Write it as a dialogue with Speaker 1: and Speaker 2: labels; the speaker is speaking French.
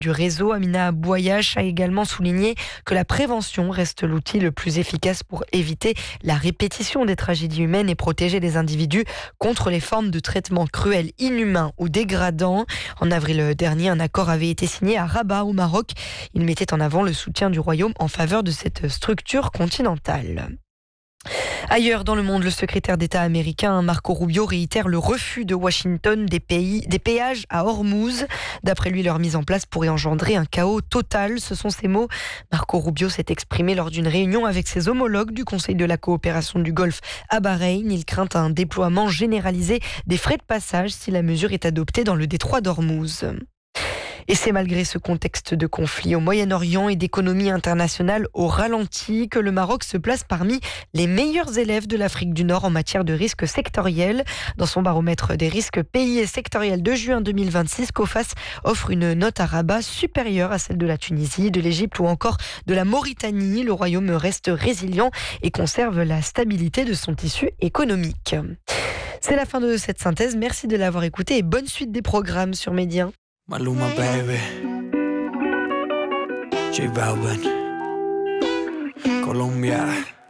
Speaker 1: du réseau, Amina Bouayache, a également souligné que la prévention reste l'outil le plus efficace pour éviter la répétition des tragédies humaines et protéger les individus contre les formes de traitements cruels, inhumains ou dégradants. En avril dernier, un accord avait été signé à Rabat, au Maroc. Il mettait en avant le soutien du Royaume en faveur de cette structure continentale. Ailleurs dans le monde, le secrétaire d'État américain Marco Rubio réitère le refus de Washington des péages à Hormuz. D'après lui, leur mise en place pourrait engendrer un chaos total. Ce sont ses mots. Marco Rubio s'est exprimé lors d'une réunion avec ses homologues du Conseil de la coopération du Golfe à Bahreïn. Il craint un déploiement généralisé des frais de passage si la mesure est adoptée dans le détroit d'Hormuz. Et c'est malgré ce contexte de conflit au Moyen-Orient et d'économie internationale au ralenti que le Maroc se place parmi les meilleurs élèves de l'Afrique du Nord en matière de risques sectoriels. Dans son baromètre des risques pays et sectoriels de juin 2026, COFAS offre une note à Rabat supérieure à celle de la Tunisie, de l'Égypte ou encore de la Mauritanie. Le Royaume reste résilient et conserve la stabilité de son tissu économique. C'est la fin de cette synthèse. Merci de l'avoir écouté et bonne suite des programmes sur Média.
Speaker 2: Maluma baby, J Balvin, Colombia.